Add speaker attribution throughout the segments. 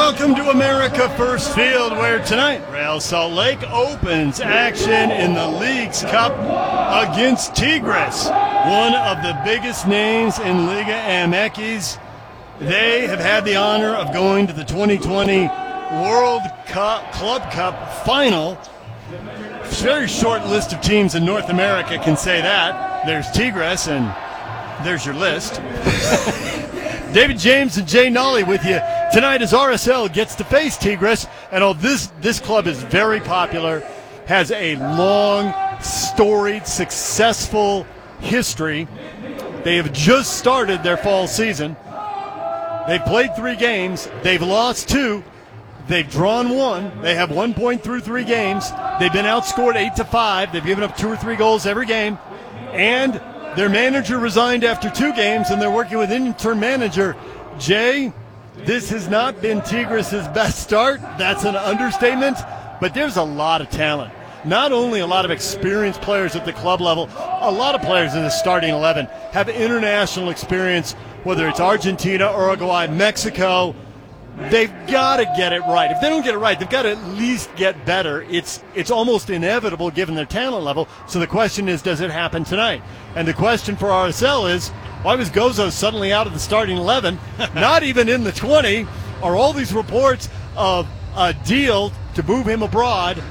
Speaker 1: Welcome to America First Field, where tonight Real Salt Lake opens action in the Leagues Cup against Tigres, one of the biggest names in Liga MX. They have had the honor of going to the 2020 World Club Cup final. Very short list of teams in North America can say that. There's Tigres, and there's your list. David James and Jay Nolly with you tonight as RSL gets to face Tigres. And this club is very popular, has a long, storied, successful history. They have just started their fall season. They've played 3 games. They've lost 2. They've drawn 1. They have 1 point through 3 games. They've been outscored 8-5. They've given up 2 or 3 goals every game. And their manager resigned after 2 games, and they're working with interim manager. Jay, this has not been Tigres' best start. That's an understatement. But there's a lot of talent. Not only a lot of experienced players at the club level, a lot of players in the starting 11 have international experience, whether it's Argentina, Uruguay, Mexico. They've got to get it right. If they don't get it right, they've got to at least get better. It's almost inevitable given their talent level. So the question is, does it happen tonight? And the question for RSL is, why was Gozo suddenly out of the starting 11, not even in the 20? Are all these reports of a deal to move him abroad,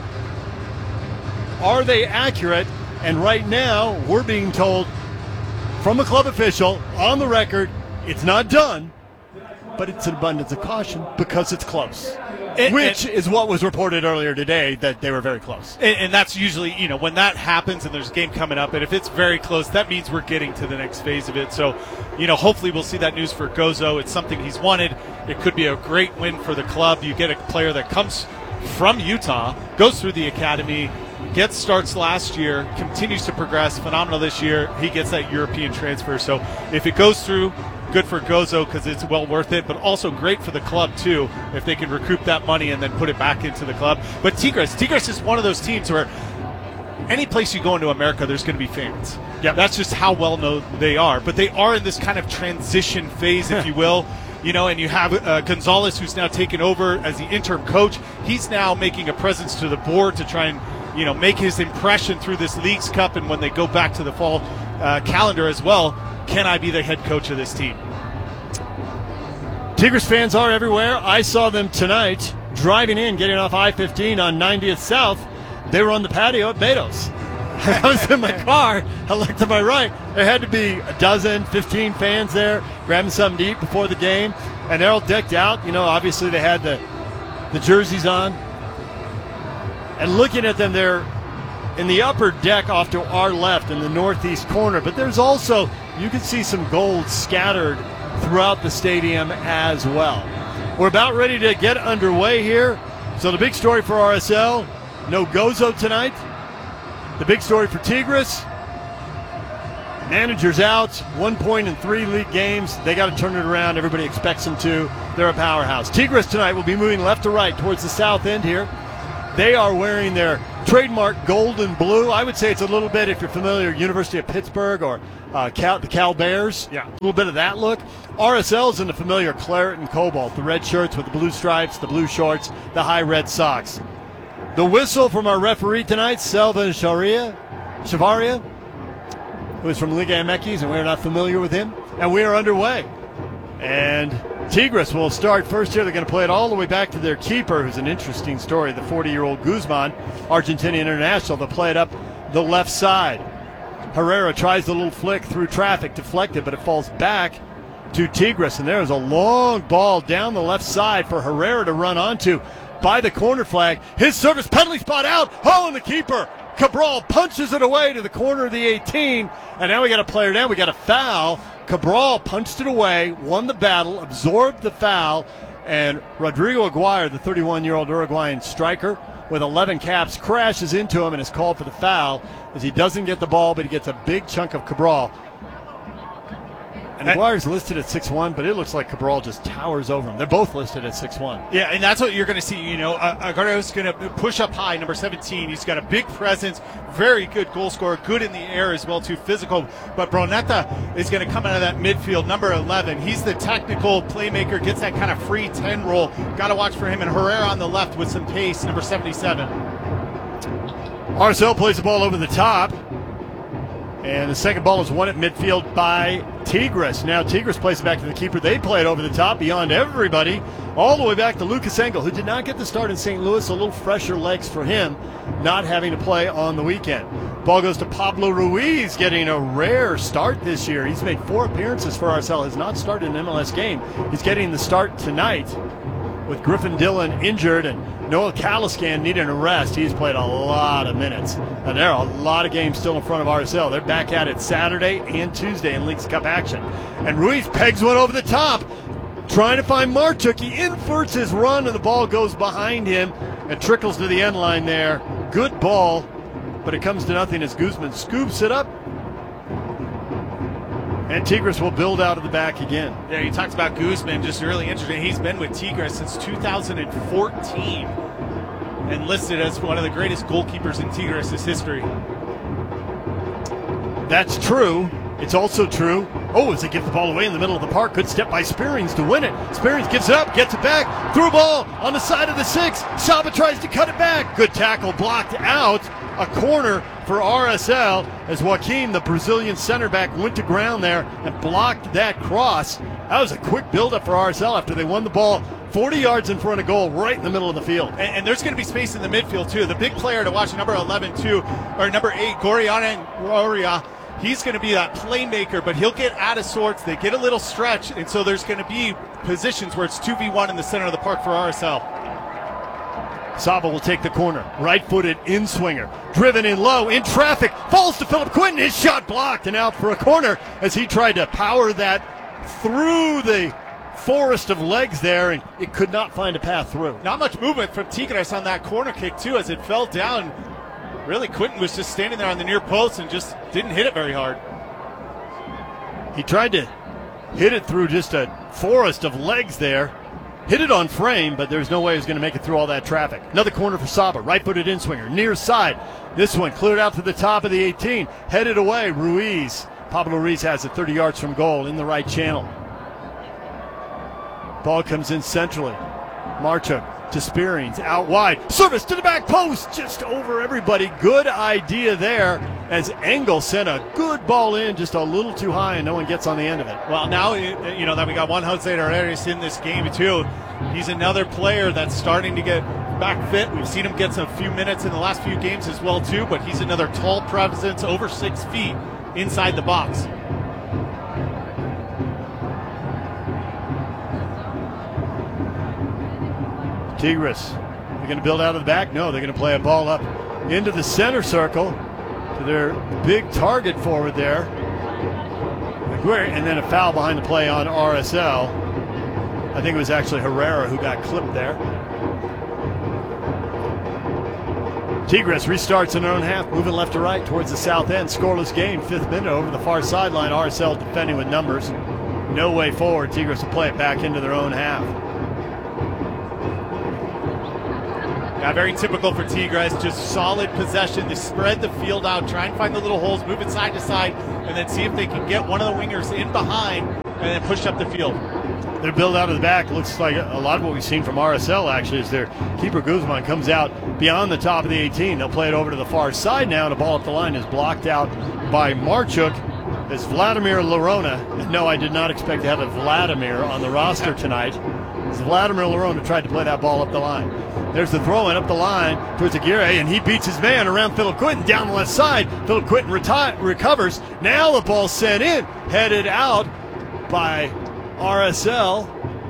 Speaker 1: are they accurate? And right now, we're being told from a club official on the record, it's not done. But it's an abundance of caution because it's close, which is what was reported earlier today, that they were very close.
Speaker 2: And that's usually, when that happens and there's a game coming up, and if it's very close, that means we're getting to the next phase of it. So, hopefully we'll see that news for Gozo. It's something he's wanted. It could be a great win for the club. You get a player that comes from Utah, goes through the academy, gets starts last year, continues to progress, phenomenal this year. He gets that European transfer. So if it goes through, good for Gozo because it's well worth it, but also great for the club too if they can recoup that money and then put it back into the club. But Tigres is one of those teams where any place you go into America, there's going to be fans. Yeah, that's just how well known they are. But they are in this kind of transition phase, if you will. And you have Gonzalez, who's now taken over as the interim coach. He's now making a presence to the board to try and make his impression through this Leagues Cup, and when they go back to the fall calendar as well. Can I be the head coach of this team?
Speaker 1: Tigres fans are everywhere. I saw them tonight driving in, getting off I-15 on 90th South. They were on the patio at Beto's. I was in my car. I looked to my right. There had to be 12, 15 fans there grabbing something to eat before the game. And they're all decked out. Obviously they had the jerseys on. And looking at them, they're in the upper deck off to our left in the northeast corner. But there's also, you can see some gold scattered throughout the stadium as well. We're about ready to get underway here. So the big story for RSL, no Gozo tonight. The big story for Tigres, manager's out, 1 point in 3 league games. They got to turn it around. Everybody expects them to. They're a powerhouse. Tigres tonight will be moving left to right towards the south end here. They are wearing their trademark gold and blue. I would say it's a little bit, if you're familiar, University of Pittsburgh or the Cal Bears. Yeah, a little bit of that look. RSL is in the familiar claret and cobalt, the red shirts with the blue stripes, the blue shorts, the high red socks. The whistle from our referee tonight, Selvan Chavaria, who is from Liga MX, and we are not familiar with him. And we are underway. And Tigres will start first here. They're going to play it all the way back to their keeper, who's an interesting story, the 40-year-old Guzman, Argentinian international. They'll play it up the left side. Herrera tries the little flick through traffic, deflected, but it falls back to Tigres. And there's a long ball down the left side for Herrera to run onto by the corner flag. His service penalty spot out. Oh, and the keeper, Cabral, punches it away to the corner of the 18. And now we got a player down. We got a foul. Cabral punched it away, won the battle, absorbed the foul, and Rodrigo Aguirre, the 31-year-old Uruguayan striker with 11 caps, crashes into him and is called for the foul as he doesn't get the ball, but he gets a big chunk of Cabral. And Aguirre's listed at 6'1", but it looks like Cabral just towers over him. They're both listed at 6'1".
Speaker 2: Yeah, and that's what you're going to see. Aguirre's going to push up high, number 17. He's got a big presence, very good goal scorer, good in the air as well, too, physical. But Broneta is going to come out of that midfield, number 11. He's the technical playmaker, gets that kind of free 10 roll. Got to watch for him. And Herrera on the left with some pace, number 77.
Speaker 1: RSL plays the ball over the top. And the second ball is won at midfield by Tigres. Now Tigres plays it back to the keeper. They play it over the top beyond everybody, all the way back to Lucas Engel, who did not get the start in St. Louis. A little fresher legs for him, not having to play on the weekend. Ball goes to Pablo Ruiz, getting a rare start this year. He's made 4 appearances for RSL, has not started an MLS game. He's getting the start tonight with Griffin Dillon injured and Noah Caliscan needing a rest. He's played a lot of minutes. And there are a lot of games still in front of RSL. They're back at it Saturday and Tuesday in Leagues Cup action. And Ruiz pegs one over the top, trying to find Marchuk. He inverts his run, and the ball goes behind him and trickles to the end line there. Good ball, but it comes to nothing as Guzman scoops it up. And Tigres will build out of the back again.
Speaker 2: Yeah, he talks about Guzman, just really interesting. He's been with Tigres since 2014 and listed as one of the greatest goalkeepers in Tigres' history.
Speaker 1: That's true. It's also true. Oh, as they give the ball away in the middle of the park. Good step by Spearings to win it. Spearings gives it up, gets it back. Through ball on the side of the 6. Saba tries to cut it back. Good tackle, blocked out. A corner for RSL as Joaquin, the Brazilian center back, went to ground there and blocked that cross. That was a quick buildup for RSL after they won the ball 40 yards in front of goal, right in the middle of the field.
Speaker 2: And there's going to be space in the midfield, too. The big player to watch, number 11, too, or number 8, Goriana. He's going to be that playmaker, but he'll get out of sorts. They get a little stretch, and so there's going to be positions where it's 2v1 in the center of the park for RSL.
Speaker 1: Saba will take the corner. Right-footed in-swinger. Driven in low, in traffic. Falls to Philip Quinton. His shot blocked and out for a corner as he tried to power that through the forest of legs there, and it could not find a path through.
Speaker 2: Not much movement from Tigres on that corner kick, too, as it fell down. Really, Quinton was just standing there on the near post and just didn't hit it very hard.
Speaker 1: He tried to hit it through just a forest of legs there. Hit it on frame, but there's no way he was going to make it through all that traffic. Another corner for Saba, right-footed in-swinger, near side. This one cleared out to the top of the 18, headed away. Ruiz. Pablo Ruiz has it 30 yards from goal in the right channel. Ball comes in centrally. Marchuk to Spearings, out wide. Service to the back post, just over everybody. Good idea there as Engel sent a good ball in, just a little too high, and no one gets on the end of it.
Speaker 2: Well, now, that we got one Jose Herreras in this game, too. He's another player that's starting to get back fit. We've seen him get some few minutes in the last few games as well, too, but he's another tall presence, over 6 feet inside the box.
Speaker 1: Tigres, they're going to build out of the back? No, they're going to play a ball up into the center circle to their big target forward there. And then a foul behind the play on RSL. I think it was actually Herrera who got clipped there. Tigres restarts in their own half, moving left to right towards the south end. Scoreless game, 5th minute over the far sideline. RSL defending with numbers. No way forward. Tigres will play it back into their own half.
Speaker 2: Yeah, very typical for Tigres, just solid possession. They spread the field out, try and find the little holes, move it side to side, and then see if they can get one of the wingers in behind and then push up the field.
Speaker 1: Their build out of the back looks like a lot of what we've seen from RSL, actually, as their keeper Guzman comes out beyond the top of the 18. They'll play it over to the far side now, and a ball up the line is blocked out by Marchuk. As Vladimir Larona, no, I did not expect to have a Vladimir on the roster tonight. As Vladimir Larona tried to play that ball up the line. There's the throw in up the line towards Aguirre, and he beats his man around Philip Quinton down the left side. Philip Quinton recovers. Now the ball sent in, headed out by RSL.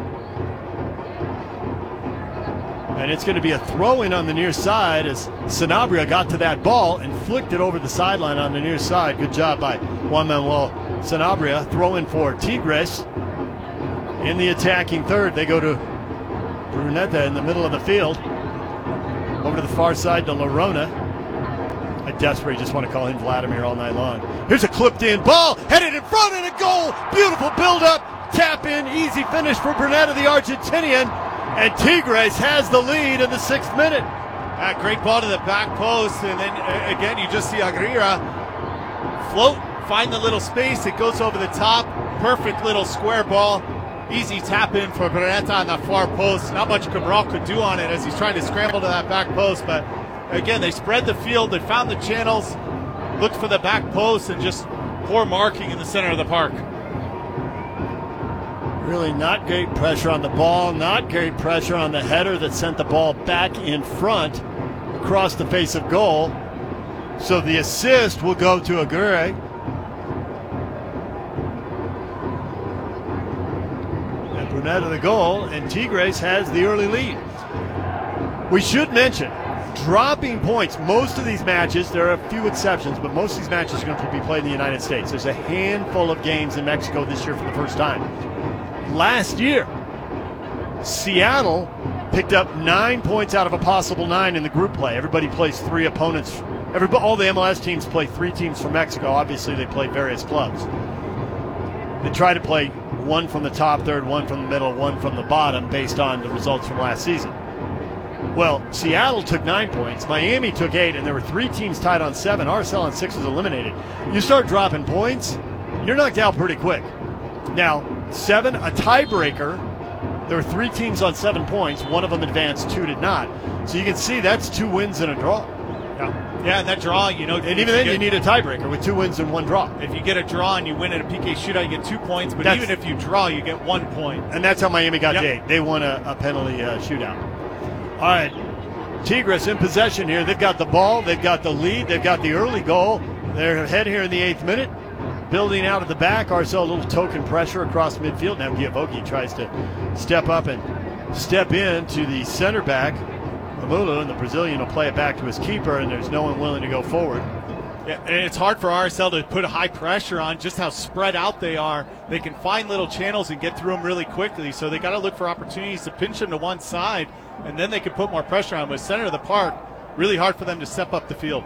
Speaker 1: And it's going to be a throw-in on the near side as Sanabria got to that ball and flicked it over the sideline on the near side. Good job by Juan Manuel Sanabria. Throw-in for Tigres. In the attacking third, they go to Bruneta in the middle of the field. Over to the far side to Larona. I desperately just want to call him Vladimir all night long. Here's a clipped in ball, headed in front and a goal. Beautiful build-up, tap in, easy finish for Brunetta, the Argentinian. And Tigres has the lead in the 6th minute.
Speaker 2: Great ball to the back post, and then again you just see Aguirre float, find the little space, it goes over the top. Perfect little square ball. Easy tap in for Brunetta on the far post. Not much Cabral could do on it as he's trying to scramble to that back post, but again, they spread the field, they found the channels, looked for the back post, and just poor marking in the center of the park.
Speaker 1: Really not great pressure on the ball, not great pressure on the header that sent the ball back in front across the face of goal. So the assist will go to Aguirre. And Brunetta the goal, and Tigres has the early lead. We should mention, dropping points, most of these matches, there are a few exceptions, but most of these matches are going to be played in the United States. There's a handful of games in Mexico this year for the first time. Last year, Seattle picked up 9 points out of a possible 9 in the group play. Everybody plays 3 opponents. All the MLS teams play 3 teams from Mexico. Obviously, they play various clubs. They try to play 1 from the top third, 1 from the middle, 1 from the bottom based on the results from last season. Well, Seattle took 9 points, Miami took 8, and there were 3 teams tied on 7. RSL on 6 was eliminated. You start dropping points, you're knocked out pretty quick. Now, 7, a tiebreaker. There were 3 teams on 7 points. 1 of them advanced, 2 did not. So you can see that's 2 wins and a draw.
Speaker 2: Yeah, and that draw, and
Speaker 1: even then you need a tiebreaker with 2 wins and 1 draw.
Speaker 2: If you get a draw and you win at a PK shootout, you get 2 points. But even if you draw, you get 1 point.
Speaker 1: And that's how Miami got the 8. They won a penalty shootout. All right, Tigres in possession here. They've got the ball. They've got the lead. They've got the early goal. They're ahead here in the 8th minute. Building out at the back. RSL a little token pressure across midfield. Now Giavogi tries to step up and step in to the center back. Mamulu, and the Brazilian will play it back to his keeper, and there's no one willing to go forward.
Speaker 2: Yeah, and it's hard for RSL to put high pressure on just how spread out they are. They can find little channels and get through them really quickly, so they got to look for opportunities to pinch them to one side, and then they can put more pressure on them. With center of the park, really hard for them to step up the field.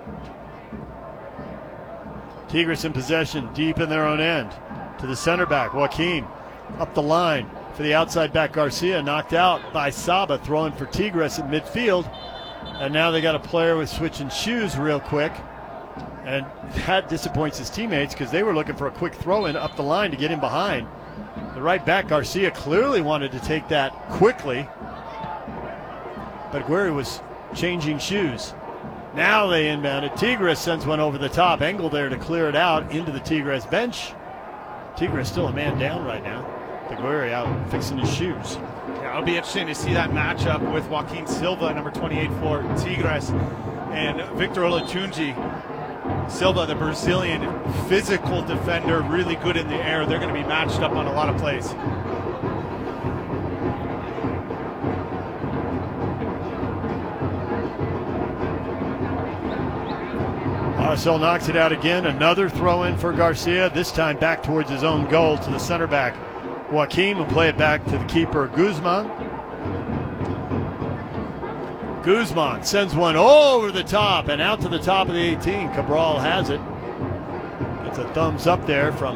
Speaker 1: Tigres in possession, deep in their own end. To the center back, Joaquin. Up the line for the outside back, Garcia. Knocked out by Saba, throwing for Tigres at midfield. And now they got a player with switching shoes real quick. And that disappoints his teammates because they were looking for a quick throw-in up the line to get him behind. The right back, Garcia, clearly wanted to take that quickly. But Aguirre was changing shoes. Now they inbounded. Tigres sends one over the top. Engel there to clear it out into the Tigres bench. Tigres still a man down right now. Aguirre out fixing his shoes.
Speaker 2: Yeah, it'll be interesting to see that matchup with Joaquin Silva, number 28 for Tigres, and Victor Olatunji. Silva, the Brazilian physical defender, really good in the air. They're going to be matched up on a lot of plays.
Speaker 1: RSL knocks it out again. Another throw in for Garcia, this time back towards his own goal to the center back. Joaquin will play it back to the keeper, Guzman. Guzman sends one over the top and out to the top of the 18. Cabral has it. Gets a thumbs up there from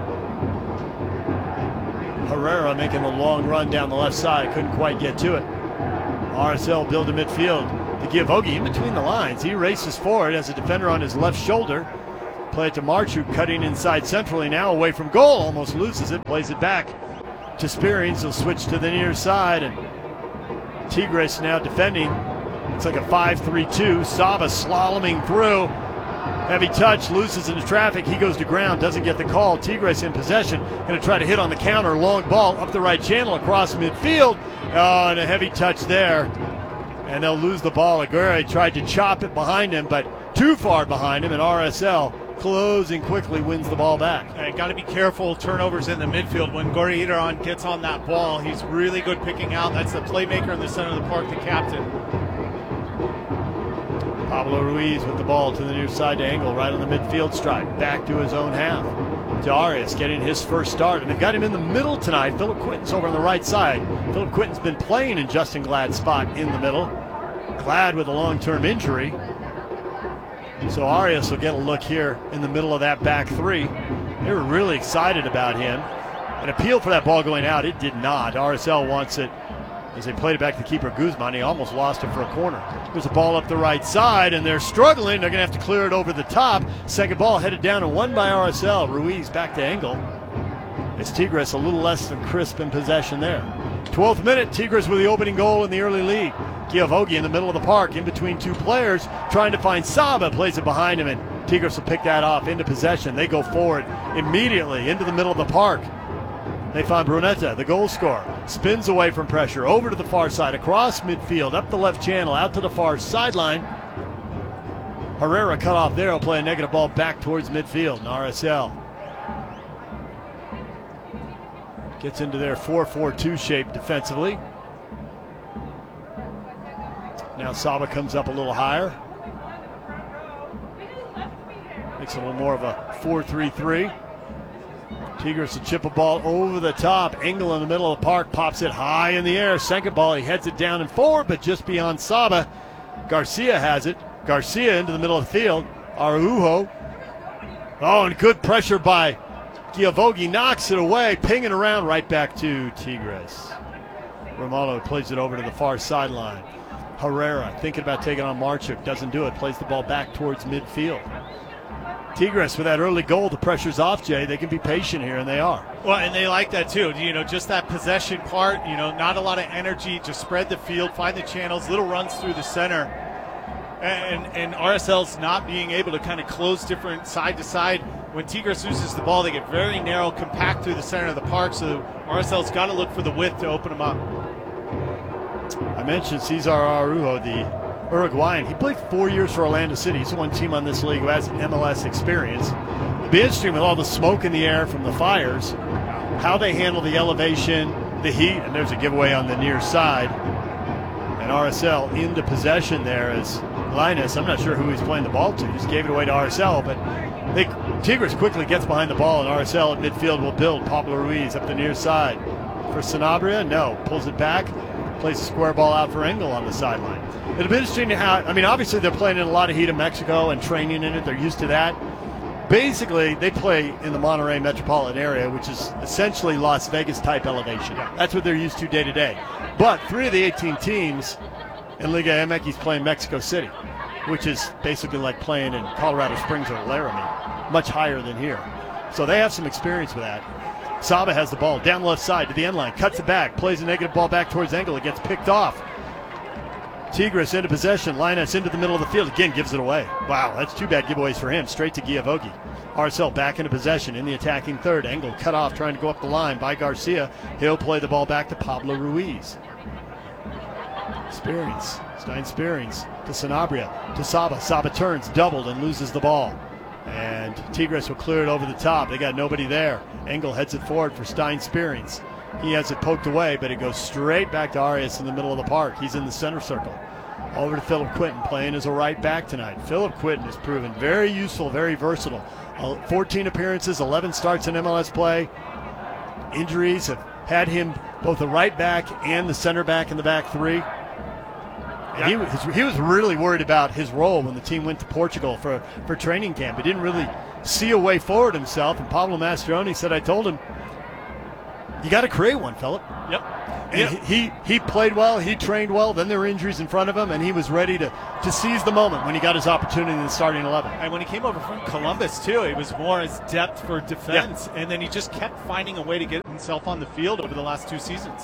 Speaker 1: Herrera, making the long run down the left side. Couldn't quite get to it. RSL build to midfield. To Giavogi in between the lines. He races forward as a defender on his left shoulder. Play it to Marchuk, cutting inside centrally now, away from goal. Almost loses it. Plays it back to Spearings. He'll switch to the near side. And Tigres now defending. It's like a 5-3-2. Saba slaloming through. Heavy touch, loses into traffic. He goes to ground, doesn't get the call. Tigres in possession. Going to try to hit on the counter. Long ball up the right channel across midfield. Oh, and a heavy touch there. And they'll lose the ball. Aguirre tried to chop it behind him, but too far behind him, and RSL closing quickly wins the ball back.
Speaker 2: Got to be careful, turnovers in the midfield. When Gorriarán gets on that ball, he's really good picking out. That's the playmaker in the center of the park, the captain.
Speaker 1: Pablo Ruiz with the ball to the near side to Engel, right on the midfield stripe, back to his own half. Darius getting his first start, and they've got him in the middle tonight. Philip Quinton's over on the right side. Philip Quinton's been playing in Justin Glad's spot in the middle. Glad with a long-term injury. So Arias will get a look here in the middle of that back three. They were really excited about him. An appeal for that ball going out. It did not. RSL wants it as they played it back to keeper Guzman. He almost lost it for a corner. There's a ball up the right side, and they're struggling. They're going to have to clear it over the top. Second ball headed down and won by RSL. Ruiz back to Engel. It's Tigres a little less than crisp in possession there. 12th minute, Tigres with the opening goal in the early lead. Giavogi in the middle of the park, in between two players, trying to find Saba, plays it behind him, and Tigres will pick that off into possession. They go forward immediately into the middle of the park. They find Brunetta, the goal scorer, spins away from pressure, over to the far side, across midfield, up the left channel, out to the far sideline. Herrera cut off there, will play a negative ball back towards midfield, and RSL gets into their 4-4-2 shape defensively. Now Saba comes up a little higher. Makes it a little more of a 4-3-3. Tigres to chip a ball over the top. Engel in the middle of the park pops it high in the air. Second ball, he heads it down and forward, but just beyond Saba. Garcia has it. Garcia into the middle of the field. Araujo. Oh, and good pressure by Giavogi, knocks it away, pinging around right back to Tigres. Romano plays it over to the far sideline. Herrera thinking about taking on Marchuk, doesn't do it, plays the ball back towards midfield. Tigres with that early goal, the pressure's off, Jay. They can be patient here, and they are.
Speaker 2: Well, and they like that too. Just that possession part, not a lot of energy, just spread the field, find the channels, little runs through the center. And RSL's not being able to kind of close different side to side. When Tigres loses the ball, they get very narrow, compact through the center of the park, so RSL's got to look for the width to open them up.
Speaker 1: I mentioned Cesar Araujo, the Uruguayan. He played 4 years for Orlando City. He's the one team on this league who has MLS experience. It'll be interesting with all the smoke in the air from the fires, how they handle the elevation, the heat, and there's a giveaway on the near side. And RSL into possession there as Linus, I'm not sure who he's playing the ball to, just gave it away to RSL, but Tigres quickly gets behind the ball, and RSL at midfield will build. Pablo Ruiz up the near side. For Sanabria, no. Pulls it back, plays a square ball out for Engel on the sideline. It'll be interesting to how, obviously they're playing in a lot of heat in Mexico and training in it. They're used to that. Basically, they play in the Monterrey metropolitan area, which is essentially Las Vegas-type elevation. That's what they're used to day to day. But 3 of the 18 teams in Liga MX play in Mexico City, which is basically like playing in Colorado Springs or Laramie, much higher than here. So they have some experience with that. Saba has the ball down the left side to the end line, cuts it back, plays a negative ball back towards Engel. It gets picked off. Tigres into possession. Linus into the middle of the field. Again, gives it away. Wow, that's 2 bad giveaways for him. Straight to Giavogi. RSL back into possession in the attacking third. Engel cut off trying to go up the line by Garcia. He'll play the ball back to Pablo Ruiz. Stein Spearings to Sanabria, to Saba. Saba turns, doubled, and loses the ball. And Tigres will clear it over the top. They got nobody there. Engel heads it forward for Stein Spearings. He has it poked away, but it goes straight back to Arias in the middle of the park. He's in the center circle. Over to Philip Quinton, playing as a right back tonight. Philip Quinton has proven very useful, very versatile. 14 appearances, 11 starts in MLS play. Injuries have had him both the right back and the center back in the back three. And he was really worried about his role when the team went to Portugal for training camp. He didn't really see a way forward himself, and Pablo Mastroeni said, I told him, you got to create one, Philip.
Speaker 2: Yep.
Speaker 1: And he played well, he trained well, then there were injuries in front of him, and he was ready to seize the moment when he got his opportunity in the starting 11.
Speaker 2: And when he came over from Columbus, too, it was more as depth for defense, and then he just kept finding a way to get himself on the field over the last 2 seasons.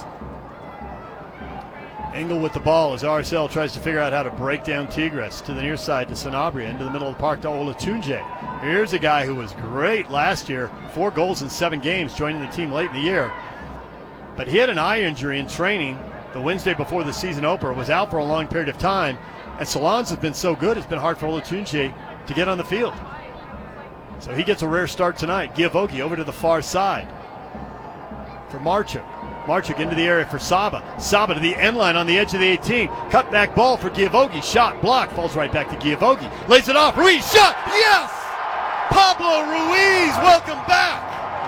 Speaker 1: Engel with the ball as RSL tries to figure out how to break down Tigres to the near side to Sanabria, into the middle of the park to Olatunji. Here's a guy who was great last year, 4 goals in 7 games, joining the team late in the year. But he had an eye injury in training the Wednesday before the season opener, was out for a long period of time, and Solans has been so good it's been hard for Olatunji to get on the field. So he gets a rare start tonight. Giavogi over to the far side for Marchuk. Marchuk into the area for Saba. Saba to the end line on the edge of the 18. Cut back ball for Giavogi. Shot blocked. Falls right back to Giavogi. Lays it off. Ruiz shot. Yes! Pablo Ruiz, welcome back.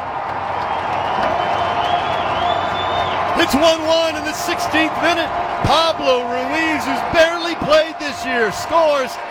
Speaker 1: It's 1-1 in the 16th minute. Pablo Ruiz, who's barely played this year, scores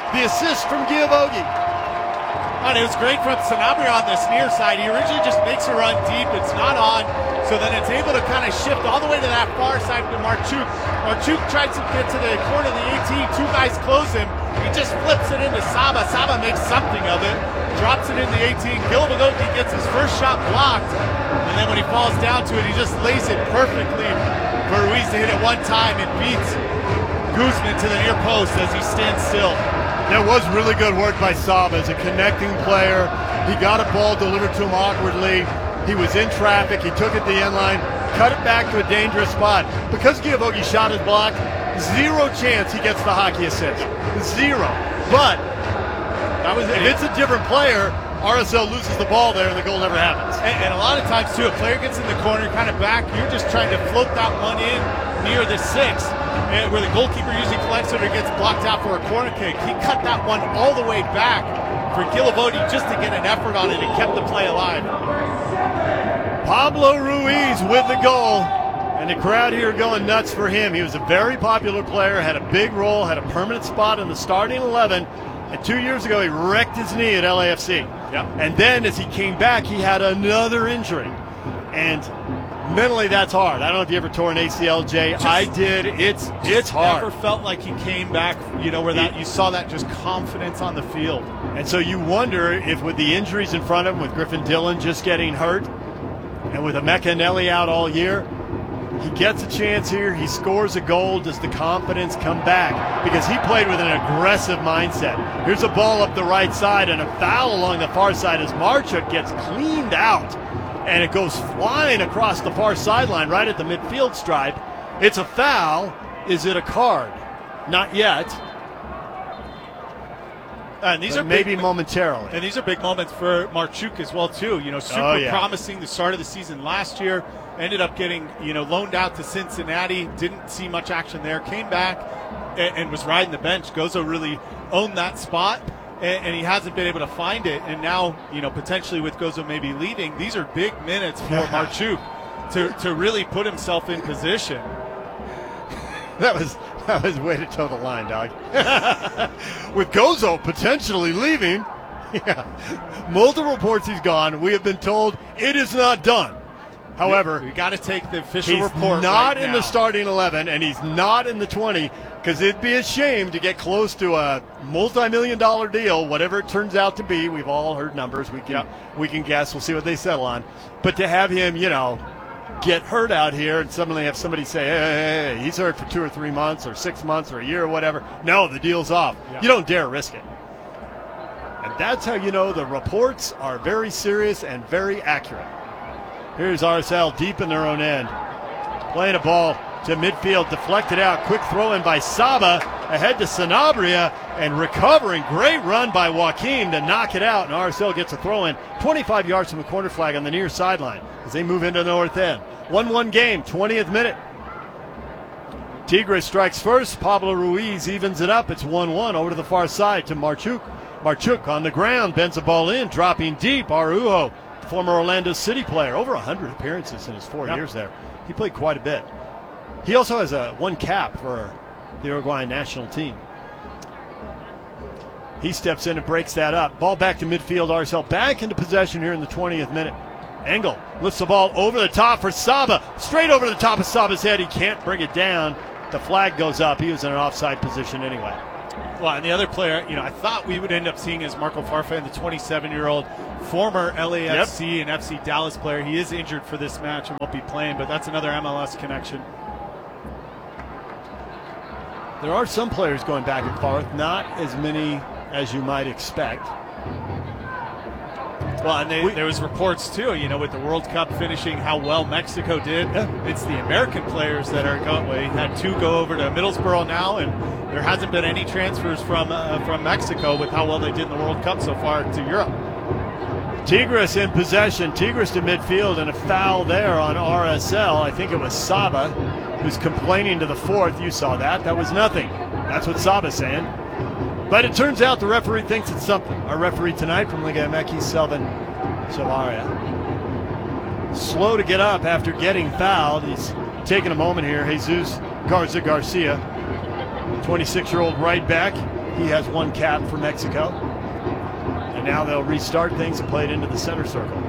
Speaker 1: The assist from Giavogi.
Speaker 2: And it was great from Sanabria on this near side. He originally just makes a run deep. It's not on. So then it's able to kind of shift all the way to that far side to Marchuk. Marchuk tries to get to the corner of the 18. Two guys close him. He just flips it into Saba. Saba makes something of it. Drops it in the 18. Giavogi gets his first shot blocked. And then when he falls down to it, he just lays it perfectly for Ruiz to hit it one time. It beats Guzman to the near post as he stands still.
Speaker 1: That was really good work by Saba as a connecting player. He got a ball delivered to him awkwardly. He was in traffic. He took it to the end line, cut it back to a dangerous spot. Because Giavogi shot his block, zero chance he gets the hockey assist. Zero. But if it's a different player, RSL loses the ball there and the goal never happens.
Speaker 2: And a lot of times, too, a player gets in the corner, kind of back. You're just trying to float that one in near the 6. And where the goalkeeper usually collects it or gets blocked out for a corner kick. He cut that one all the way back for Giavogi just to get an effort on it and kept the play alive.
Speaker 1: Pablo Ruiz with the goal, and the crowd here going nuts for him. He was a very popular player, had a big role, had a permanent spot in the starting 11, and 2 years ago he wrecked his knee at LAFC.
Speaker 2: Yep.
Speaker 1: And then as he came back, he had another injury. And mentally, that's hard. I don't know if you ever tore an ACL, Jay. I did. It's hard.
Speaker 2: Never felt like he came back, where that you saw that just confidence on the field.
Speaker 1: And so you wonder if with the injuries in front of him, with Griffin Dillon just getting hurt, and with Emeka Nelly out all year, he gets a chance here. He scores a goal. Does the confidence come back? Because he played with an aggressive mindset. Here's a ball up the right side and a foul along the far side as Marchuk gets cleaned out. And it goes flying across the far sideline right at the midfield stripe. It's a foul. Is it a card? Not yet.
Speaker 2: And these are
Speaker 1: maybe
Speaker 2: big,
Speaker 1: momentarily.
Speaker 2: And these are big moments for Marchuk as well, too. Super promising the start of the season last year. Ended up getting, loaned out to Cincinnati. Didn't see much action there. Came back and was riding the bench. Gozo really owned that spot. And he hasn't been able to find it. And now, potentially with Gozo maybe leaving, these are big minutes for Marchuk to really put himself in position.
Speaker 1: That was way to toe the line, dog. With Gozo potentially leaving, multiple reports he's gone. We have been told it is not done. However,
Speaker 2: we got to take the official report.
Speaker 1: He's not
Speaker 2: right
Speaker 1: in
Speaker 2: now.
Speaker 1: the starting 11, and he's not in the 20, because it'd be a shame to get close to a multi-million-dollar deal, whatever it turns out to be. We've all heard numbers. We can guess. We'll see what they settle on. But to have him, get hurt out here and suddenly have somebody say, hey, he's hurt for 2 or 3 months or 6 months or a year or whatever. No, the deal's off. Yeah. You don't dare risk it. And that's how you know the reports are very serious and very accurate. Here's RSL deep in their own end. Playing a ball to midfield, deflected out. Quick throw in by Saba, ahead to Sanabria, and recovering. Great run by Joaquim to knock it out, and RSL gets a throw in 25 yards from the corner flag on the near sideline as they move into the north end. 1-1 game, 20th minute. Tigres strikes first. Pablo Ruiz evens it up. It's 1-1 over to the far side to Marchuk. Marchuk on the ground, bends the ball in, dropping deep. Araujo, former Orlando City player, over 100 appearances in his 4 years there. He played quite a bit. He also has one cap for the Uruguayan national team. He steps in and breaks that up. Ball back to midfield. RSL back into possession here in the 20th minute. Engel lifts the ball over the top for Saba. Straight over the top of Saba's head. He can't bring it down. The flag goes up. He was in an offside position anyway.
Speaker 2: Well, and the other player, I thought we would end up seeing is Marco Farfan, the 27-year-old former LAFC and FC Dallas player. He is injured for this match and won't be playing, but that's another MLS connection.
Speaker 1: There are some players going back and forth, not as many as you might expect.
Speaker 2: Well, and there was reports, too, with the World Cup finishing, how well Mexico did. Yeah. It's the American players that are going. We had 2 go over to Middlesbrough now, and there hasn't been any transfers from Mexico with how well they did in the World Cup so far to Europe.
Speaker 1: Tigres in possession. Tigres to midfield, and a foul there on RSL. I think it was Saba who's complaining to the fourth. You saw that. That was nothing. That's what Saba's saying. But it turns out the referee thinks it's something. Our referee tonight from Liga MX, Selvin Savaria. Slow to get up after getting fouled. He's taking a moment here. Jesus Garza Garcia, 26-year-old right back. He has one cap for Mexico. And now they'll restart things and play it into the center circle.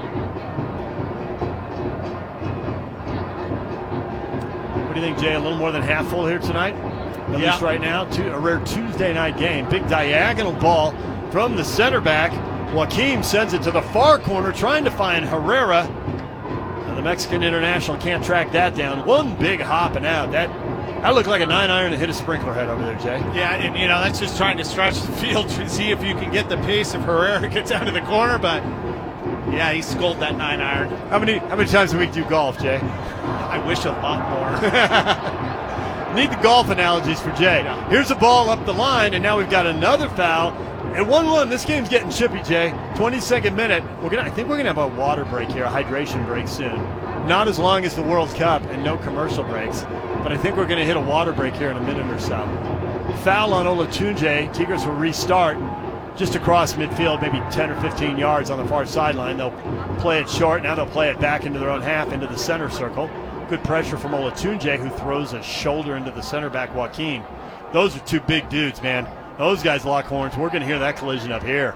Speaker 1: What do you think, Jay? A little more than half full here tonight? At least right now. A rare Tuesday night game. Big diagonal ball from the center back. Joaquim sends it to the far corner, trying to find Herrera. And the Mexican international can't track that down. One big hop and out. That looked like a 9-iron that hit a sprinkler head over there, Jay.
Speaker 2: Yeah, and that's just trying to stretch the field to see if you can get the pace if Herrera gets down to the corner. But yeah, he scolded that 9-iron.
Speaker 1: How many times a week do you golf, Jay?
Speaker 2: I wish a lot more.
Speaker 1: Need the golf analogies for Jay.
Speaker 2: Yeah.
Speaker 1: Here's a ball up the line, and now we've got another foul. At 1-1, this game's getting chippy, Jay. 22nd minute. I think we're gonna have a water break here, a hydration break soon. Not as long as the World Cup and no commercial breaks, but I think we're gonna hit a water break here in a minute or so. Foul on Olatunji. Tigres will restart just across midfield, maybe 10 or 15 yards on the far sideline. They'll play it short. Now they'll play it back into their own half, into the center circle. Good pressure from Olatunji, who throws a shoulder into the center back, Joaquim. Those are two big dudes, man. Those guys lock horns. We're going to hear that collision up here.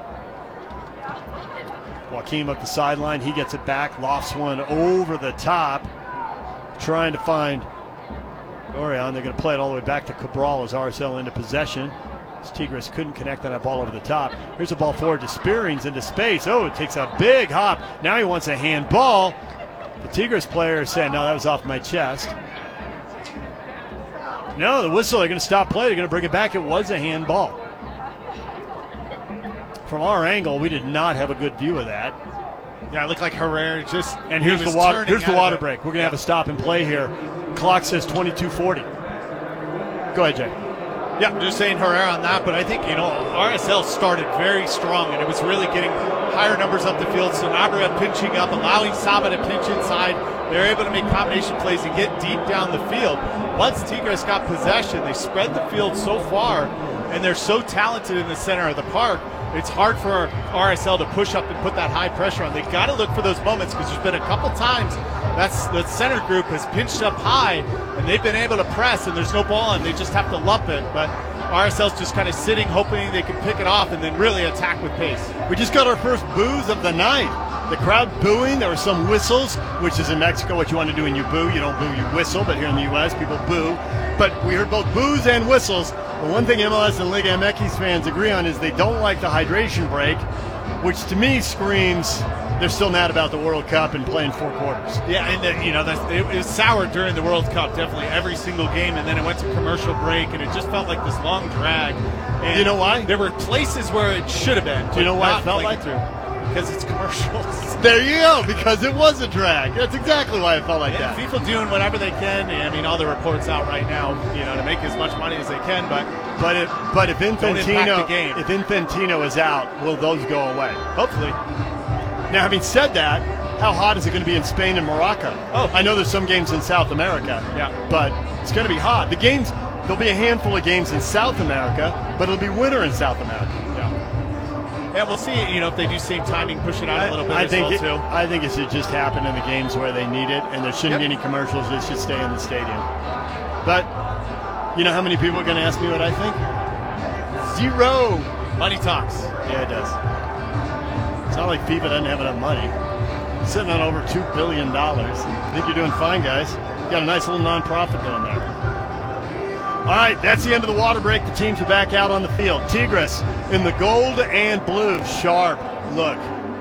Speaker 1: Joaquim up the sideline. He gets it back. Lofts one over the top. Trying to find Orion. They're going to play it all the way back to Cabral as RSL into possession. Tigres couldn't connect on that ball over the top. Here's a ball forward to Spearings into space. Oh, it takes a big hop. Now he wants a handball. The Tigres player is saying, no, that was off my chest. No, the whistle, they're going to stop play. They're going to bring it back. It was a handball. From our angle, we did not have a good view of that.
Speaker 2: Yeah, it looked like Herrera just.
Speaker 1: And here's the water. Here's the water break. We're going to have a stop and play here. Clock says 22:40. Go ahead, Jay.
Speaker 2: Yeah, I'm just saying Herrera on that, but I think, RSL started very strong, and it was really getting higher numbers up the field. Sanabria pinching up, allowing Saba to pinch inside. They're able to make combination plays and get deep down the field. Once Tigres got possession, they spread the field so far, and they're so talented in the center of the park, it's hard for RSL to push up and put that high pressure on. They've got to look for those moments, because there's been a couple times the center group has pinched up high, and they've been able to press, and there's no ball, and they just have to lump it. But RSL's just kind of sitting, hoping they can pick it off and then really attack with pace.
Speaker 1: We just got our first boos of the night. The crowd booing. There were some whistles, which is in Mexico what you want to do when you boo. You don't boo, you whistle. But here in the U.S., people boo. But we heard both boos and whistles. But one thing MLS and Liga MX fans agree on is they don't like the hydration break, which to me screams they're still mad about the World Cup and playing 4 quarters.
Speaker 2: Yeah, and it was sour during the World Cup, definitely every single game, and then it went to commercial break, and it just felt like this long drag. And
Speaker 1: you know why?
Speaker 2: There were places where it should have been.
Speaker 1: Do you know why it felt like
Speaker 2: through? Because it's commercials.
Speaker 1: There you go, because it was a drag. That's exactly why it felt like that.
Speaker 2: FIFA doing whatever they can. I mean, all the reports out right now, to make as much money as they can, but
Speaker 1: if Infantino is out, will those go away?
Speaker 2: Hopefully.
Speaker 1: Now, having said that, how hot is it going to be in Spain and Morocco?
Speaker 2: Oh,
Speaker 1: I know there's some games in South America, but it's going to be hot. There'll be a handful of games in South America, but it'll be winter in South America.
Speaker 2: Yeah, we'll see. If they do same timing, push it out a little bit. I think
Speaker 1: it should just happen in the games where they need it, and there shouldn't be any commercials. It should stay in the stadium. But you know how many people are going to ask me what I think? 0.
Speaker 2: Money talks.
Speaker 1: Yeah, it does. It's not like FIFA doesn't have enough money. It's sitting on over $2 billion. I think you're doing fine, guys. You got a nice little nonprofit going there. All right, that's the end of the water break. The teams are back out on the field. Tigres in the gold and blue. Sharp look.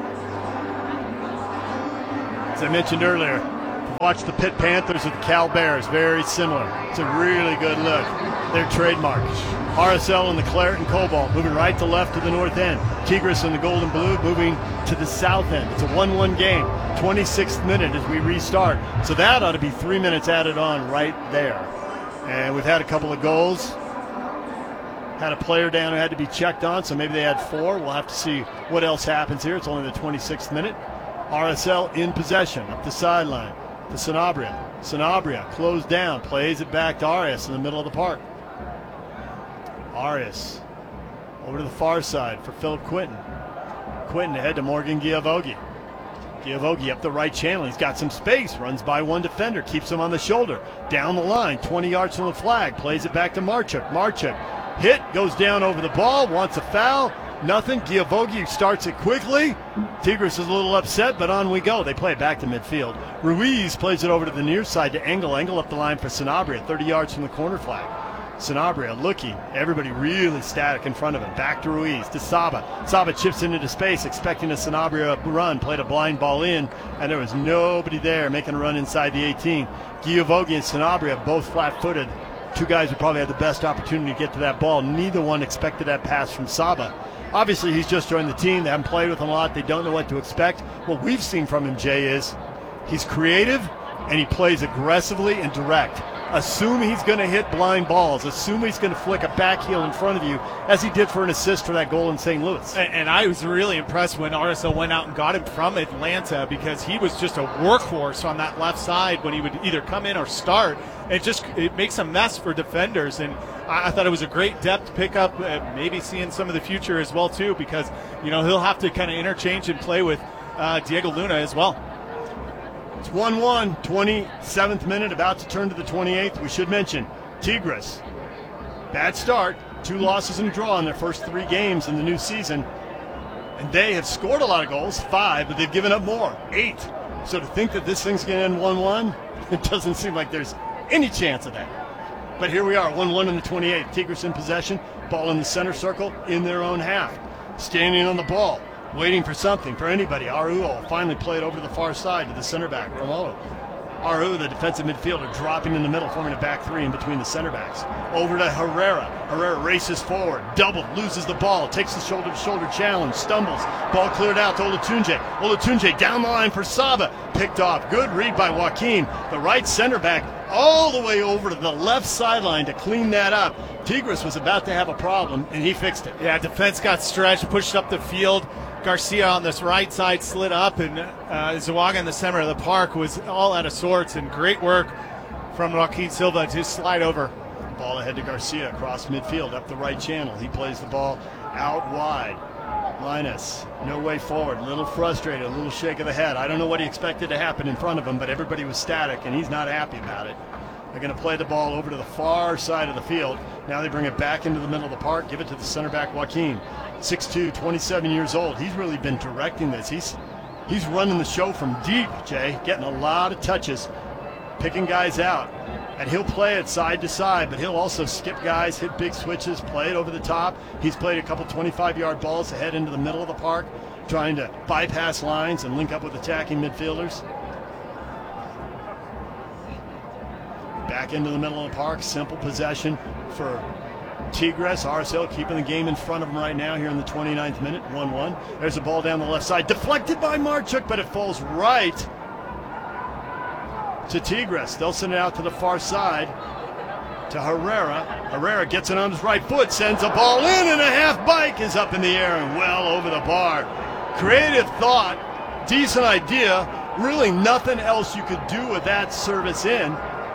Speaker 1: As I mentioned earlier, watch the Pitt Panthers with the Cal Bears. Very similar. It's a really good look. Their trademark. RSL in the claret and cobalt, moving right to left to the north end. Tigres in the gold and blue, moving to the south end. It's a 1-1 game. 26th minute as we restart. So that ought to be 3 minutes added on right there. And we've had a couple of goals. Had a player down who had to be checked on, so maybe they had 4. We'll have to see what else happens here. It's only the 26th minute. RSL in possession, up the sideline to Sanabria. Sanabria closed down, plays it back to Arias in the middle of the park. Arias over to the far side for Philip Quinton. Quinton ahead to Morgan Giavogi. Giavogi up the right channel. He's got some space. Runs by one defender. Keeps him on the shoulder. Down the line. 20 yards from the flag. Plays it back to Marchuk. Marchuk hit, goes down over the ball, wants a foul. Nothing. Giavogi starts it quickly. Tigres is a little upset, but on we go. They play it back to midfield. Ruiz plays it over to the near side to Engel. Engel up the line for Sanabria, 30 yards from the corner flag. Sanabria looking. Everybody really static in front of him. Back to Ruiz, to Saba. Saba chips into space, expecting a Sanabria run. Played a blind ball in, and there was nobody there making a run inside the 18. Giavogi and Sanabria both flat-footed. Two guys who probably had the best opportunity to get to that ball. Neither one expected that pass from Saba. Obviously, he's just joined the team. They haven't played with him a lot. They don't know what to expect. What we've seen from him, Jay, is he's creative and he plays aggressively and direct. Assume he's going to hit blind balls. Assume he's going to flick a back heel in front of you, as he did for an assist for that goal in St. Louis.
Speaker 2: And I was really impressed when RSL went out and got him from Atlanta, because he was just a workhorse on that left side when he would either come in or start. It makes a mess for defenders. And I thought it was a great depth pickup, maybe seeing some of the future as well, too, because he'll have to kind of interchange and play with Diego Luna as well.
Speaker 1: It's 1-1, 27th minute, about to turn to the 28th. We should mention Tigres, bad start, 2 losses and a draw in their first 3 games in the new season. And they have scored a lot of goals, 5, but they've given up more, 8. So to think that this thing's going to end 1-1, it doesn't seem like there's any chance of that. But here we are, 1-1 in the 28th. Tigres in possession, ball in the center circle, in their own half. Standing on the ball, waiting for something, for anybody. Araujo finally played over to the far side to the center back, Romolo. Araujo, the defensive midfielder, dropping in the middle, forming a back 3 in between the center backs. Over to Herrera. Herrera races forward, doubled, loses the ball, takes the shoulder-to-shoulder challenge, stumbles. Ball cleared out to Olatunji. Olatunji down the line for Saba. Picked off. Good read by Joaquin. The right center back all the way over to the left sideline to clean that up. Tigres was about to have a problem, and he fixed it.
Speaker 2: Yeah, defense got stretched, pushed up the field. Garcia on this right side slid up, and Zuaga in the center of the park was all out of sorts, and great work from Joaquin Silva to slide over.
Speaker 1: Ball ahead to Garcia across midfield up the right channel. He plays the ball out wide. Linus, no way forward, a little frustrated, a little shake of the head. I don't know what he expected to happen in front of him, but everybody was static, and he's not happy about it. They're going to play the ball over to the far side of the field. Now they bring it back into the middle of the park, give it to the center back, Joaquin. 6'2", 27 years old. He's really been directing this. He's running the show from deep, Jay, getting a lot of touches, picking guys out. And he'll play it side to side, but he'll also skip guys, hit big switches, play it over the top. He's played a couple 25-yard balls ahead into the middle of the park, trying to bypass lines and link up with attacking midfielders. Back into the middle of the park, simple possession for Tigres. RSL keeping the game in front of them right now here in the 29th minute, 1-1. There's a ball down the left side, deflected by Marchuk, but it falls right to Tigres. They'll send it out to the far side to Herrera. Herrera gets it on his right foot, sends a ball in, and a half bike is up in the air and well over the bar. Creative thought, decent idea, really nothing else you could do with that service in.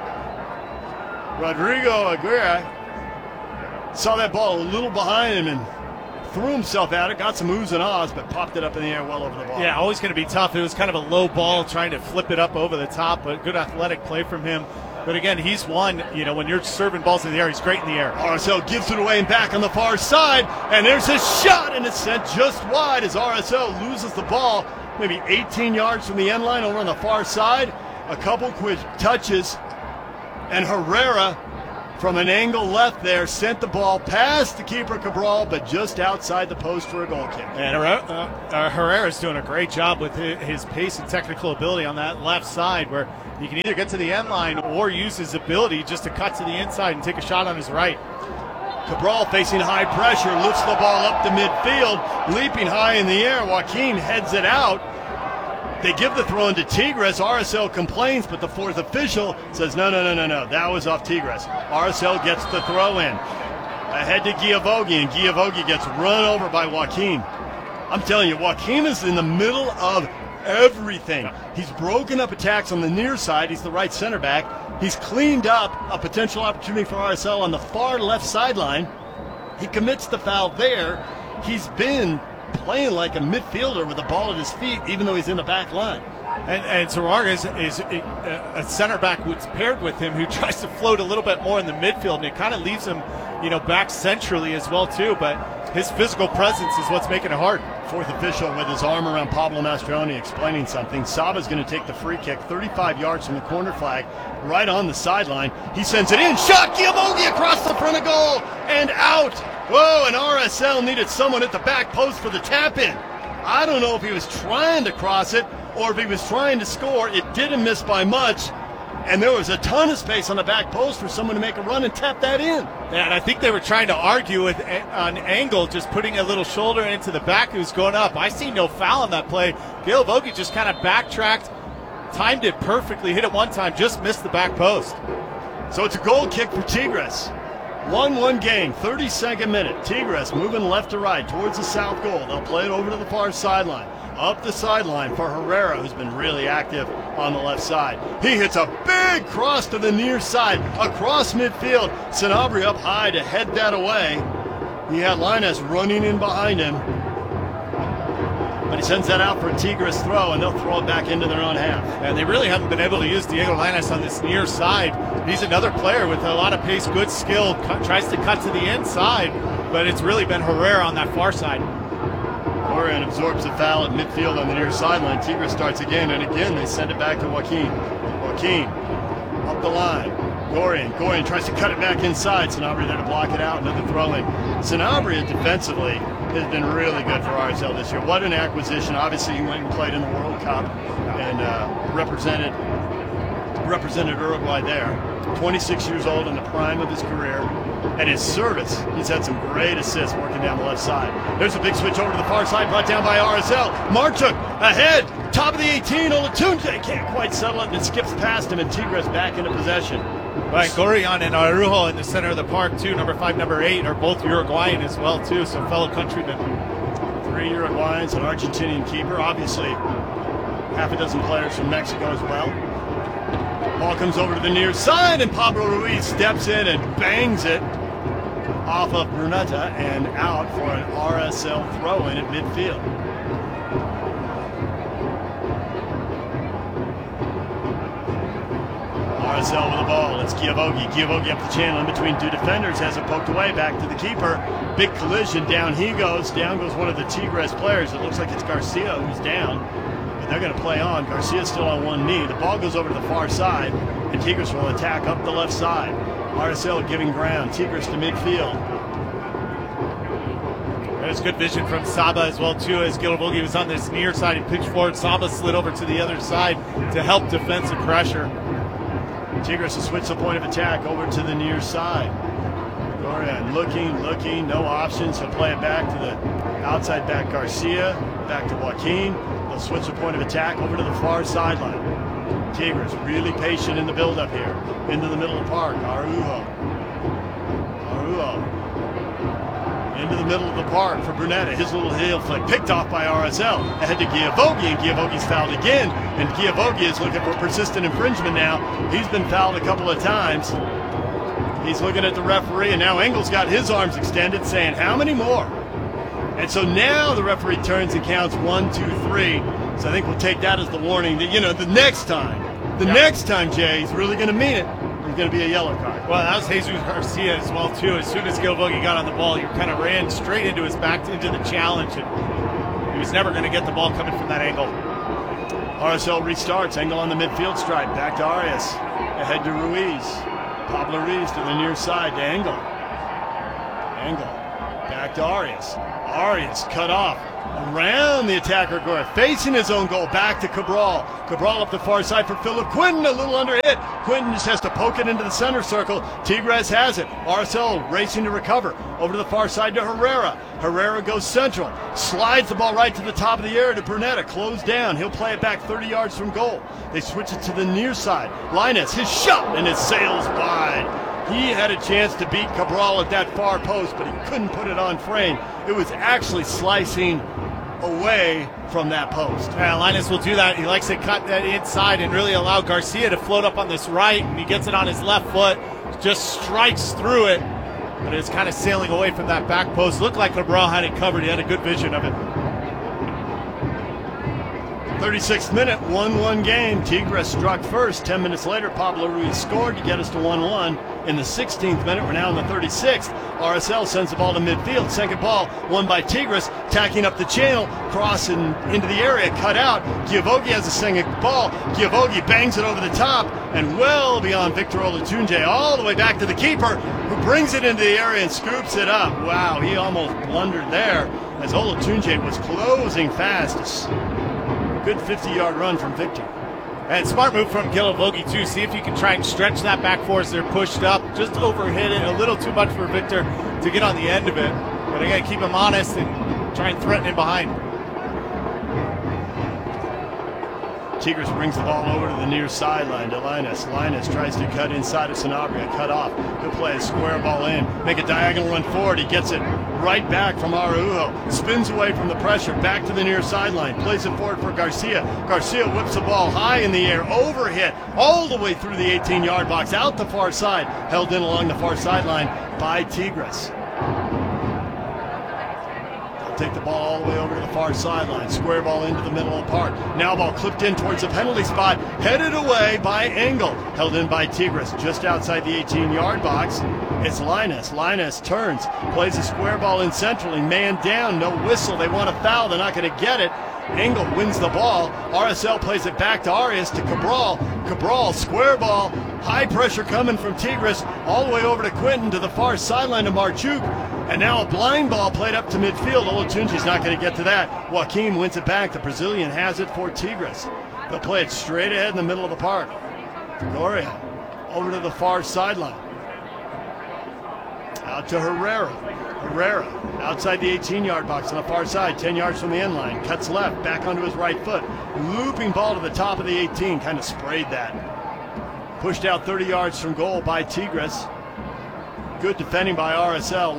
Speaker 1: Rodrigo Aguirre saw that ball a little behind him and threw himself at it, got some oohs and ahs, but popped it up in the air well over the ball.
Speaker 2: Yeah, always going to be tough. It was kind of a low ball trying to flip it up over the top, but good athletic play from him. But again, he's one, when you're serving balls in the air, he's great in the air.
Speaker 1: RSL gives it away and back on the far side, and there's a shot, and it's sent just wide as RSL loses the ball, maybe 18 yards from the end line over on the far side. A couple quick touches, and Herrera from an angle left there sent the ball past the keeper Cabral, but just outside the post for a goal kick.
Speaker 2: And Herrera's doing a great job with his pace and technical ability on that left side, where he can either get to the end line or use his ability just to cut to the inside and take a shot on his right.
Speaker 1: Cabral facing high pressure, lifts the ball up to midfield, leaping high in the air. Joaquin heads it out. They give the throw in to Tigres. RSL complains, but the fourth official says, no, that was off Tigres. RSL gets the throw in. Ahead to Giavogi, and Giavogi gets run over by Joaquin. I'm telling you, Joaquin is in the middle of everything. He's broken up attacks on the near side. He's the right center back. He's cleaned up a potential opportunity for RSL on the far left sideline. He commits the foul there. He's been playing like a midfielder with the ball at his feet, even though he's in the back line.
Speaker 2: And Zaraga is a center back who's paired with him who tries to float a little bit more in the midfield, and it kind of leaves him, back centrally as well too. But his physical presence is what's making it hard.
Speaker 1: Fourth official with his arm around Pablo Mastroeni explaining something. Saba's going to take the free kick 35 yards from the corner flag, right on the sideline. He sends it in. Shot! Giavogi across the front of goal and out. Whoa, and RSL needed someone at the back post for the tap-in. I don't know if he was trying to cross it or if he was trying to score. It didn't miss by much, and there was a ton of space on the back post for someone to make a run and tap that in.
Speaker 2: Yeah, and I think they were trying to argue with an Angle just putting a little shoulder into the back who's going up. I see no foul on that play. Giavogi just kind of backtracked, timed it perfectly, hit it one time, just missed the back post.
Speaker 1: So it's a goal kick for Tigres. 1-1 game, 32nd minute. Tigres moving left to right towards the south goal. They'll play it over to the far sideline. Up the sideline for Herrera, who's been really active on the left side. He hits a big cross to the near side, across midfield. Sanabria up high to head that away. He had Linus running in behind him. But he sends that out for a Tigres throw, and they'll throw it back into their own half.
Speaker 2: And they really haven't been able to use Diego Linus on this near side. He's another player with a lot of pace, good skill, tries to cut to the inside, but it's really been Herrera on that far side.
Speaker 1: Gorian absorbs the foul at midfield on the near sideline. Tigres starts again, and again they send it back to Joaquin. Joaquin up the line. Gorian tries to cut it back inside. Sanabria there to block it out. Another throw in. Sanabria defensively has been really good for RSL this year. What an acquisition. Obviously, he went and played in the World Cup and represented Uruguay there. 26 years old in the prime of his career. And his service, he's had some great assists working down the left side. There's a big switch over to the far side, brought down by RSL. Marchuk ahead, top of the 18. Olatunde can't quite settle it, and it skips past him, and Tigres back into possession.
Speaker 2: Right, Gorian and Araujo in the center of the park, too. Number 5, number 8 are both Uruguayan as well, too, so fellow countrymen.
Speaker 1: 3 Uruguayans, an Argentinian keeper. Obviously, half a dozen players from Mexico as well. Ball comes over to the near side, and Pablo Ruiz steps in and bangs it off of Brunetta and out for an RSL throw-in at midfield. RSL with the ball. It's Giavogi. Giavogi up the channel in between two defenders. Has it poked away. Back to the keeper. Big collision. Down he goes. Down goes one of the Tigres players. It looks like it's Garcia who's down. But they're going to play on. Garcia's still on one knee. The ball goes over to the far side. And Tigres will attack up the left side. RSL giving ground. Tigres to midfield.
Speaker 2: There's good vision from Saba as well, too, as Giavogi was on this near side. He pitched forward. Saba slid over to the other side to help defensive pressure.
Speaker 1: Tigres will switch the point of attack over to the near side. Gorian looking, no options. He'll play it back to the outside back Garcia, back to Joaquin. They'll switch the point of attack over to the far sideline. Tigres really patient in the build-up here. Into the middle of the park, Araujo. Into the middle of the park for Brunetta. His little heel flick picked off by RSL. Ahead to Giavogi, and Giavogi's fouled again. And Giavogi is looking for persistent infringement now. He's been fouled a couple of times. He's looking at the referee, and now Engel's got his arms extended, saying, how many more? And so now the referee turns and counts 1, 2, 3. So I think we'll take that as the warning that, the next time, Jay, he's really going to mean it. There's going to be a yellow card.
Speaker 2: Well, that was Jesus Garcia as well, too. As soon as Giavogi got on the ball, he kind of ran straight into his back, into the challenge, and he was never going to get the ball coming from that angle.
Speaker 1: RSL restarts. Engel on the midfield stripe. Back to Arias. Ahead to Ruiz. Pablo Ruiz to the near side to Engel. Back to Arias. Arias cut off. Around the attacker, facing his own goal, back to Cabral. Cabral up the far side for Philip Quinton, a little under hit. Quinton just has to poke it into the center circle. Tigres has it. RSL racing to recover. Over to the far side to Herrera. Herrera goes central. Slides the ball right to the top of the area to Brunetta. Closed down. He'll play it back 30 yards from goal. They switch it to the near side. Linus, his shot, and it sails wide. He had a chance to beat Cabral at that far post, but he couldn't put it on frame. It was actually slicing away from that post.
Speaker 2: Yeah, Linus will do that. He likes to cut that inside and really allow Garcia to float up on this right, and he gets it on his left foot, just strikes through it, but it's kind of sailing away from that back post. Looked like Cabral had it covered. He had a good vision of it.
Speaker 1: 36th minute, 1-1 game. Tigres struck first. 10 minutes later, Pablo Ruiz scored to get us to 1-1. In the 16th minute, we're now in the 36th. RSL sends the ball to midfield. Second ball, won by Tigres, tacking up the channel, crossing into the area, cut out. Giavogi has a second ball. Giavogi bangs it over the top and well beyond Victor Olatunji, all the way back to the keeper, who brings it into the area and scoops it up. Wow, he almost blundered there as Olatunji was closing fast. Good 50-yard run from Victor.
Speaker 2: And smart move from Giavogi, too. See if you can try and stretch that back for us. They're pushed up, just overhit it a little too much for Victor to get on the end of it. But again, keep him honest and try and threaten him behind.
Speaker 1: Tigres brings the ball over to the near sideline to Linus. Linus tries to cut inside of Sanabria, cut off. He'll play a square ball in, make a diagonal run forward. He gets it right back from Araujo. Spins away from the pressure, back to the near sideline. Plays it forward for Garcia. Garcia whips the ball high in the air, overhit, all the way through the 18-yard box, out the far side. Held in along the far sideline by Tigres. Take the ball all the way over to the far sideline. Square ball into the middle of the park. Now ball clipped in towards the penalty spot. Headed away by Engel. Held in by Tigres just outside the 18-yard box. It's Linus. Linus turns. Plays a square ball in centrally. Man down. No whistle. They want a foul. They're not going to get it. Engel wins the ball. RSL plays it back to Arias to Cabral. Cabral, square ball. High pressure coming from Tigres all the way over to Quinton to the far sideline to Marchuk. And now a blind ball played up to midfield. Olatunji's not going to get to that. Joaquim wins it back. The Brazilian has it for Tigres. They'll play it straight ahead in the middle of the park. Gloria over to the far sideline. Out to Herrera. Herrera outside the 18-yard box on the far side, 10 yards from the end line. Cuts left, back onto his right foot. Looping ball to the top of the 18, kind of sprayed that. Pushed out 30 yards from goal by Tigres. Good defending by RSL.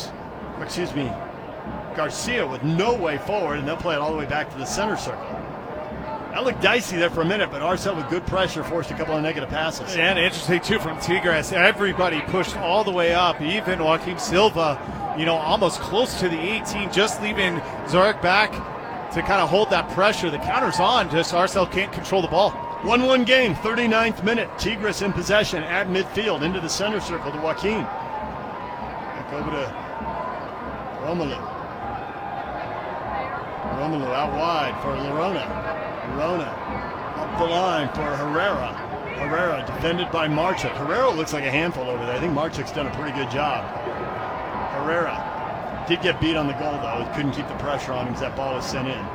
Speaker 1: Garcia with no way forward, and they'll play it all the way back to the center circle. That looked dicey there for a minute, but RSL with good pressure forced a couple of negative passes.
Speaker 2: And interesting, too, from Tigres. Everybody pushed all the way up, even Joaquim Silva, almost close to the 18, just leaving Zurich back to kind of hold that pressure. The counter's on, just RSL can't control the ball.
Speaker 1: 1-1 game, 39th minute. Tigres in possession at midfield, into the center circle to Joaquim. Back over to Romelu. Romelu out wide for Lerona. Lerona up the line for Herrera. Herrera defended by Marchuk. Herrera looks like a handful over there. I think Marchuk's done a pretty good job. Herrera did get beat on the goal, though. Couldn't keep the pressure on him as that ball was sent in.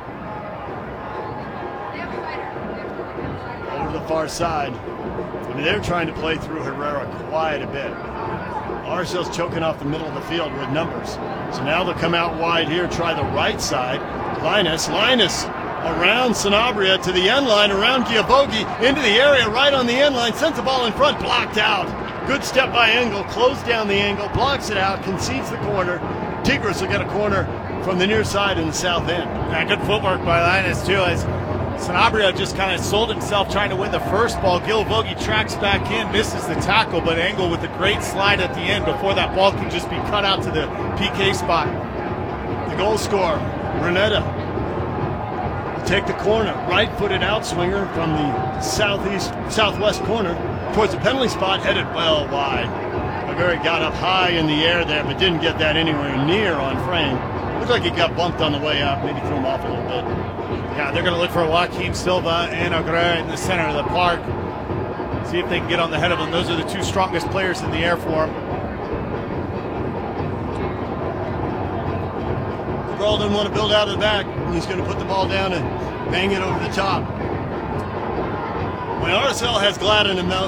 Speaker 1: Over to the far side. They're trying to play through Herrera quite a bit. RSL's choking off the middle of the field with numbers. So now they'll come out wide here, try the right side. Linus around Sanabria to the end line, around Giavogi, into the area, right on the end line, sends the ball in front, blocked out. Good step by Engel, closed down the angle, blocks it out, concedes the corner. Tigres will get a corner from the near side in the south end.
Speaker 2: And good footwork by Linus, too, as Sanabria just kind of sold himself trying to win the first ball. Giavogi tracks back in, misses the tackle, but Engel with a great slide at the end before that ball can just be cut out to the PK spot.
Speaker 1: The goal scorer, Renetta, will take the corner. Right-footed outswinger from the southwest corner towards the penalty spot, headed well wide. Aguirre got up high in the air there, but didn't get that anywhere near on frame. Looked like he got bumped on the way up, maybe threw him off a little bit.
Speaker 2: Yeah, they're going to look for Joaquim Silva and Aguirre in the center of the park. See if they can get on the head of them. Those are the two strongest players in the air for them.
Speaker 1: Cabral didn't want to build out of the back. He's going to put the ball down and bang it over the top. When RSL has Gladden and